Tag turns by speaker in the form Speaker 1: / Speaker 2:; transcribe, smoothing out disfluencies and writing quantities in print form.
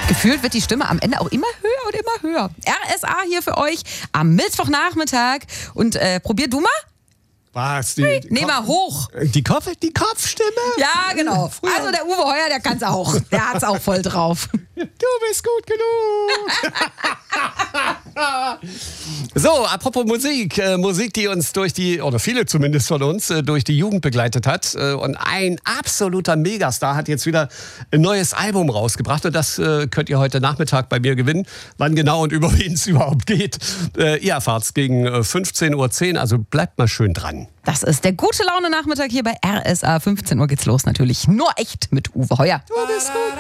Speaker 1: Gefühlt wird die Stimme am Ende auch immer höher und immer höher. RSA hier für euch am Mittwochnachmittag. Und probier du mal.
Speaker 2: Was?
Speaker 1: Nee, mal hoch.
Speaker 2: Die Kopfstimme?
Speaker 1: Ja, genau.
Speaker 2: Früher.
Speaker 1: Also der Uwe Heuer, der kann's auch. Der hat's auch voll drauf.
Speaker 2: Du bist gut genug. So, apropos Musik. Musik, die uns durch die, oder viele zumindest von uns, durch die Jugend begleitet hat. Und ein absoluter Megastar hat jetzt wieder ein neues Album rausgebracht. Und das könnt ihr heute Nachmittag bei mir gewinnen. Wann genau und über wen es überhaupt geht. Ihr erfahrt's gegen 15.10 Uhr. Also bleibt mal schön dran.
Speaker 1: Das ist der gute Laune Nachmittag hier bei RSA. 15 Uhr geht's los natürlich. Nur echt mit Uwe Heuer.
Speaker 2: Du bist gut.